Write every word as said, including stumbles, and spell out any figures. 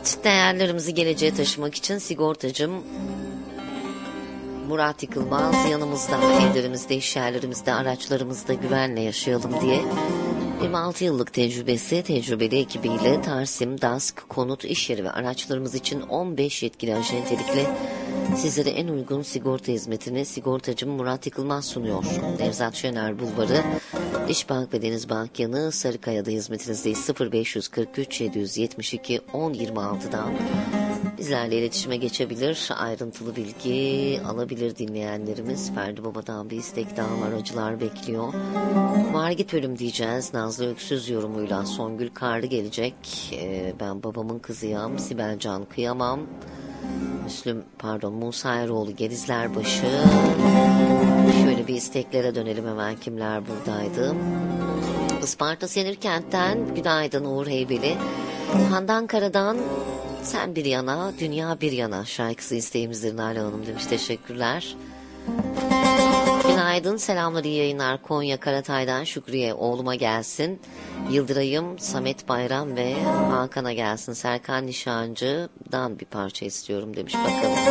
Evet, değerlerimizi geleceğe taşımak için sigortacım Murat Yıkılmaz yanımızda, evlerimizde, iş yerlerimizde, araçlarımızda güvenle yaşayalım diye yirmi altı yıllık tecrübesi, tecrübeli ekibiyle Tarsim, DASK, konut, iş yeri ve araçlarımız için on beş yetkili acentelikle sizlere en uygun sigorta hizmetini sigortacım Murat Yıkılmaz sunuyor. Nevzat Şener Bulvarı, İşbank ve Denizbank yanı Sarıkaya'da hizmetinizdeyiz. sıfır beş kırk üç yedi yetmiş iki on yirmi altıdan bizlerle iletişime geçebilir, ayrıntılı bilgi alabilir dinleyenlerimiz. Ferdi Baba'dan bir istek daha var, acılar bekliyor. Var git ölüm diyeceğiz. Nazlı Öksüz yorumuyla Songül Karlı gelecek. Ee, ben babamın kızıyam, Sibel Can kıyamam. Müslüm, pardon Musa Eroğlu Gelizlerbaşı. Şöyle bir isteklere dönelim hemen, kimler buradaydı. Isparta Senirkent'ten günaydın Uğur Heybeli. Handan Kara'dan sen bir yana, dünya bir yana şarkısı isteğimizdir Nalan Hanım demiş. Teşekkürler. Günaydın, selamlar, iyi yayınlar. Konya Karatay'dan Şükriye oğluma gelsin. Yıldırayım, Samet Bayram ve Hakan'a gelsin. Serkan Nişancı'dan bir parça istiyorum demiş, bakalım.